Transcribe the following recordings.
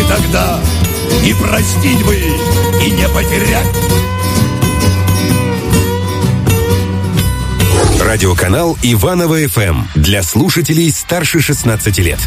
тогда и простить бы, и не потерять. Радиоканал Иваново ФМ для слушателей старше 16 лет.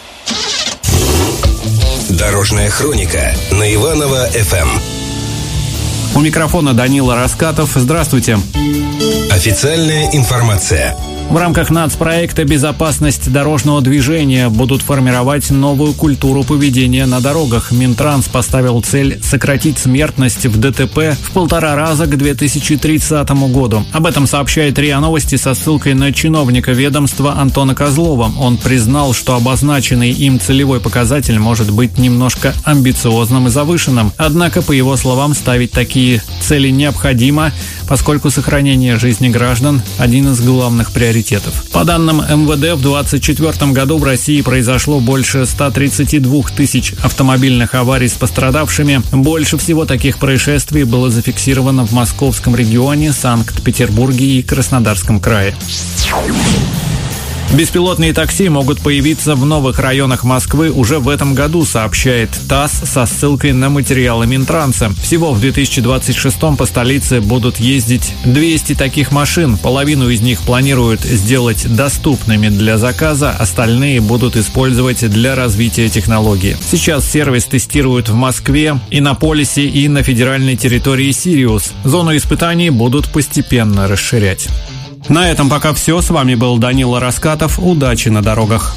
Дорожная хроника на Иваново ФМ. У микрофона Данила Раскатов. Здравствуйте. Официальная информация. В рамках нацпроекта «Безопасность дорожного движения» будут формировать новую культуру поведения на дорогах. Минтранс поставил цель сократить смертность в ДТП в 1,5 раза к 2030 году. Об этом сообщает РИА Новости со ссылкой на чиновника ведомства Антона Козлова. Он признал, что обозначенный им целевой показатель может быть немножко амбициозным и завышенным. Однако, по его словам, ставить такие цели необходимо, поскольку сохранение жизни граждан – один из главных приоритетов. По данным МВД, в 2024 году в России произошло больше 132 тысяч автомобильных аварий с пострадавшими. Больше всего таких происшествий было зафиксировано в Московском регионе, Санкт-Петербурге и Краснодарском крае. Беспилотные такси могут появиться в новых районах Москвы уже в этом году, сообщает ТАСС со ссылкой на материалы Минтранса. Всего в 2026-м по столице будут ездить 200 таких машин. Половину из них планируют сделать доступными для заказа, остальные будут использовать для развития технологии. Сейчас сервис тестируют в Москве, Иннополисе и на федеральной территории Сириус. Зону испытаний будут постепенно расширять. На этом пока все. С вами был Данила Раскатов. Удачи на дорогах.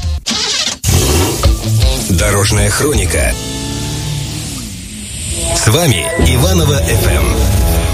Дорожная хроника. С вами Иваново ФМ.